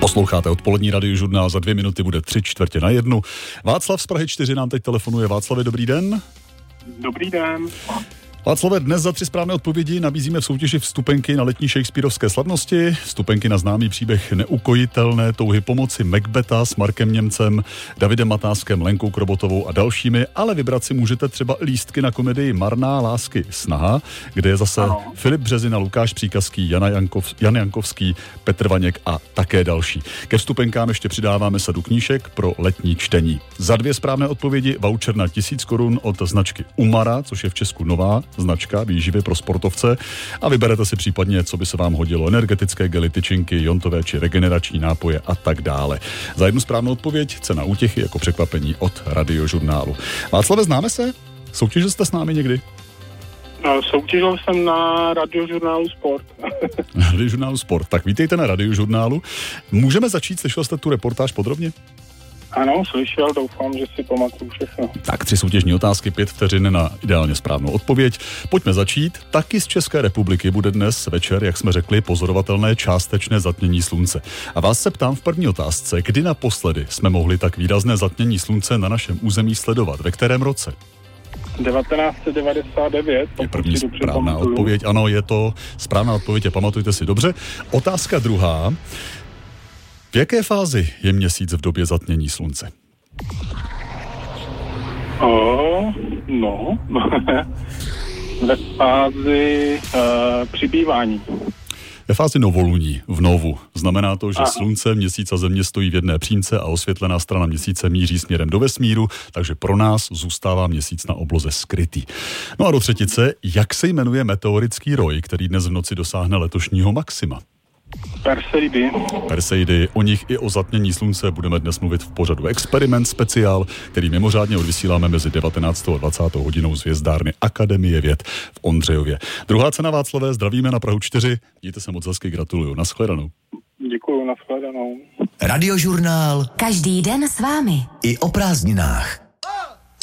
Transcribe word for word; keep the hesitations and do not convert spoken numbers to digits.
Posloucháte odpolední radiožurnál, za dvě minuty bude tři čtvrtě na jednu. Václav z Prahy čtyři nám teď telefonuje. Václave, dobrý den. Dobrý den. Václave, dnes za tři správné odpovědi nabízíme v soutěži vstupenky na letní shakespearovské slavnosti, vstupenky na známý příběh neukojitelné touhy pomoci Macbetha s Markem Němcem, Davidem Matáskem, Lenkou Krobotovou a dalšími, ale vybrat si můžete třeba lístky na komedii Marná lásky snaha, kde je zase ano. Filip Březina, Lukáš Příkazký, Jana Jankov, Jan Jankovský, Petr Vaněk a také další. Ke vstupenkám ještě přidáváme sadu knížek pro letní čtení. Za dvě správné odpovědi voucher na tisíc korun od značky Umara, což je v Česku nová značka výživy pro sportovce, a vyberete si případně, co by se vám hodilo, energetické gely, tyčinky, jontové či regenerační nápoje a tak dále. Za jednu správnou odpověď cena útěchy jako překvapení od radiožurnálu. Václave, známe se? Soutěžil jste s námi někdy? No, soutěžil jsem na radiožurnálu Sport. Radiožurnálu Sport. Tak vítejte na radiožurnálu. Můžeme začít, slyšel jste tu reportáž podrobně? Ano, slyšel, doufám, že si pamatuju všechno. Tak tři soutěžní otázky, pět vteřin na ideálně správnou odpověď. Pojďme začít. Taky z České republiky bude dnes večer, jak jsme řekli, pozorovatelné částečné zatmění slunce. A vás se ptám v první otázce, kdy naposledy jsme mohli tak výrazné zatmění slunce na našem území sledovat? Ve kterém roce? devatenáct set devadesát devět. Je první správná odpověď. Ano, je to správná odpověď a pamatujte si dobře. Otázka druhá. V jaké fázi je měsíc v době zatmění slunce? O, no, ve fázi uh, přibývání. Ve fázi novoluní, v novu. Znamená to, že Aha. slunce, měsíc a země stojí v jedné přímce a osvětlená strana měsíce míří směrem do vesmíru, takže pro nás zůstává měsíc na obloze skrytý. No a do třetice, jak se jmenuje meteorický roj, který dnes v noci dosáhne letošního maxima? Perseidy. Perseidy, o nich i o zatmění slunce budeme dnes mluvit v pořadu Experiment speciál, který mimořádně odvysíláme mezi devatenáctou a dvacátou hodinou z hvězdárny Akademie věd v Ondřejově. Druhá cena, Václavé, zdravíme na Prahu čtyři. Mějte se moc hezky, gratuluju. Nashledanou. Děkuju, nashledanou. Radiožurnál. Každý den s vámi. I o prázdninách.